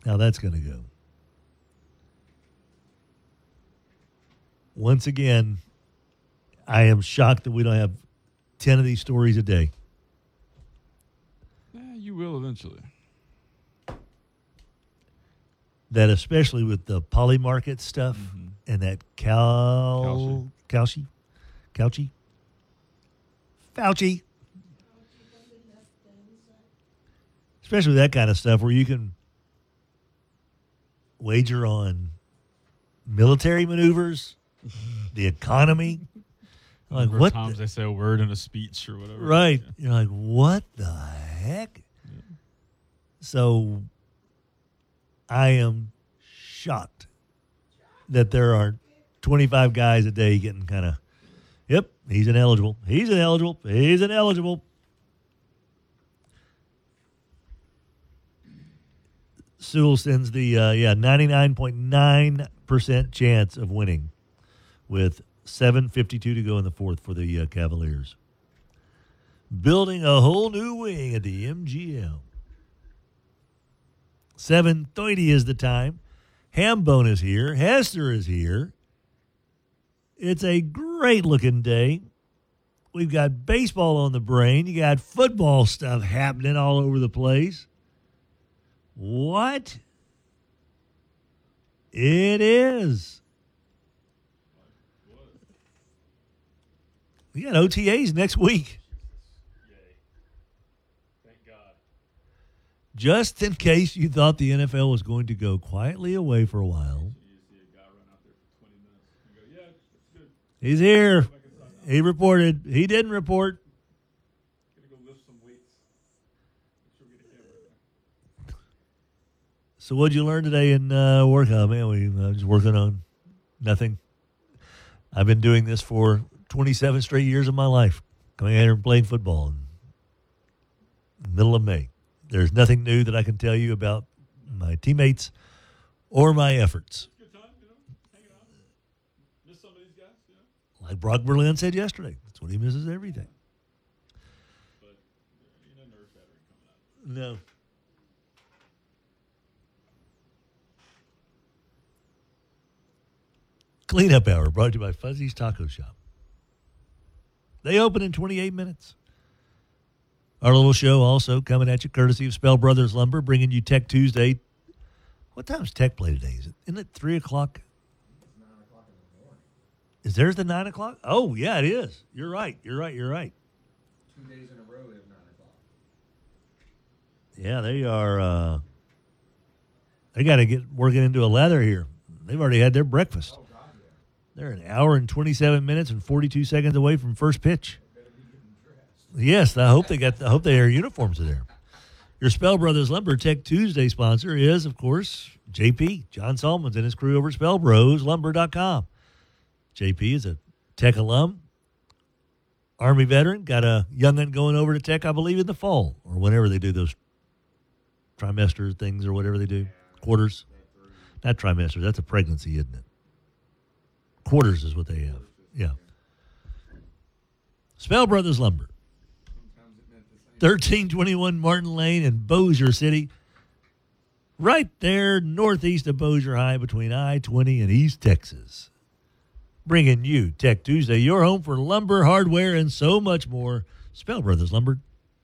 how that's going to go. Once again, I am shocked that we don't have 10 of these stories a day. Yeah, you will eventually. That especially with the Polymarket stuff and that Fauci. Especially that kind of stuff where you can wager on military maneuvers, the economy. Like what? Times they say a word in a speech or whatever. Right. Yeah. You're like, what the heck? Yeah. So I am shocked that there are 25 guys a day getting kind of, yep, he's ineligible. He's ineligible. He's ineligible. Sewell sends the 99.9% chance of winning with 7:52 to go in the fourth for the Cavaliers. Building a whole new wing at the MGM. 7:30 is the time. Hambone is here. Hester is here. It's a great-looking day. We've got baseball on the brain. You got football stuff happening all over the place. What? It is. We got OTAs next week. Thank God. Just in case you thought the NFL was going to go quietly away for a while. You see a guy run out there for 20 minutes. You go, yeah, it's good. He's here. He reported. He didn't report. Gonna go lift some weights. So what'd you learn today in work? Oh, man, we just working on nothing. I've been doing this for 27 straight years of my life, coming out here and playing football in the middle of May. There's nothing new that I can tell you about my teammates or my efforts. Good time, hanging out. Miss some of these guys, Like Brock Berlin said yesterday, that's what he misses everything. But no nerve battery coming out. No. Cleanup Hour brought to you by Fuzzy's Taco Shop. They open in 28 minutes. Our little show also coming at you courtesy of Spell Brothers Lumber, bringing you Tech Tuesday. What time's Tech play today? Isn't it 3 o'clock? It's 9 o'clock in the morning. Is theirs the 9 o'clock? Oh, yeah, it is. You're right. 2 days in a row they have 9 o'clock. Yeah, they are. They got to get working into a lather here. They've already had their breakfast. Oh, God, yeah. They're an hour and 27 minutes and 42 seconds away from first pitch. They better be getting dressed. Yes, I hope their uniforms are there. Your Spell Brothers Lumber Tech Tuesday sponsor is, of course, JP, John Salmons and his crew over at SpellBrosLumber.com. JP is a Tech alum, Army veteran, got a young'un going over to Tech, I believe, in the fall or whenever they do those trimester things or whatever they do. Quarters. Not trimesters. That's a pregnancy, isn't it? Quarters is what they have. Yeah. Spell Brothers Lumber. 1321 Martin Lane in Bossier City. Right there northeast of Bossier High between I-20 and East Texas. Bringing you Tech Tuesday, your home for lumber, hardware, and so much more. Spell Brothers Lumber.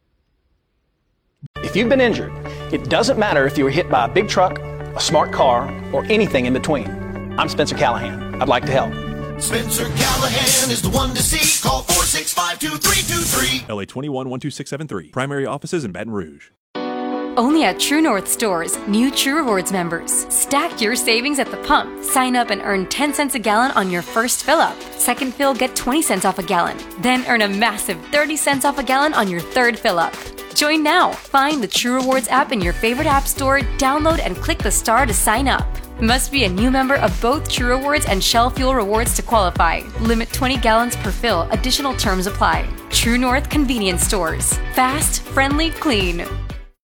If you've been injured, it doesn't matter if you were hit by a big truck, a smart car, or anything in between. I'm Spencer Callahan. I'd like to help. Spencer Callahan is the one to see. Call 465-2323. LA 21-12673. Primary offices in Baton Rouge. Only at True North stores, new True Rewards members. Stack your savings at the pump. Sign up and earn 10 cents a gallon on your first fill-up. Second fill, get 20 cents off a gallon. Then earn a massive 30 cents off a gallon on your third fill-up. Join now. Find the True Rewards app in your favorite app store, download and click the star to sign up. Must be a new member of both True Rewards and Shell Fuel Rewards to qualify. Limit 20 gallons per fill. Additional terms apply. True North Convenience Stores. Fast, friendly, clean.